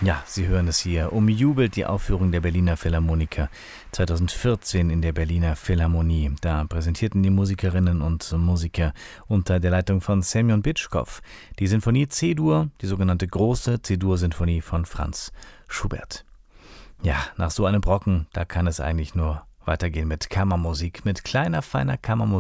Ja, Sie hören es hier. Umjubelt die Aufführung der Berliner Philharmoniker 2014 in der Berliner Philharmonie. Da präsentierten die Musikerinnen und Musiker unter der Leitung von Semjon Bitschkow die Sinfonie C-Dur, die sogenannte große C-Dur-Sinfonie von Franz Schubert. Ja, nach so einem Brocken, da kann es eigentlich nur weitergehen mit Kammermusik, mit kleiner, feiner Kammermusik.